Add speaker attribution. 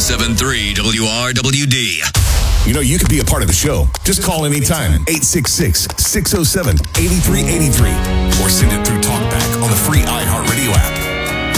Speaker 1: 97.3 WRWD.
Speaker 2: You know, you could be a part of the show. Just call anytime. 866-607-8383.